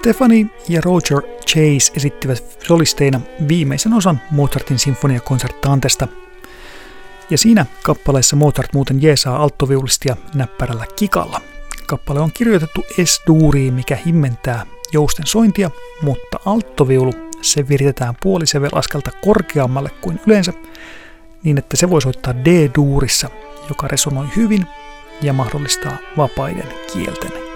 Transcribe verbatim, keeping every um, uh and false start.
Stephanie ja Roger Chase esittivät solisteina viimeisen osan Mozartin sinfoniakonserttantesta. Ja siinä kappaleessa Mozart muuten jeesaa alttoviulistia näppärällä kikalla. Kappale on kirjoitettu es-duuriin, mikä himmentää jousten sointia, mutta alttoviulu se viritetään puolisävelaskelta korkeammalle kuin yleensä, niin että se voi soittaa D-duurissa, joka resonoi hyvin ja mahdollistaa vapaiden kielten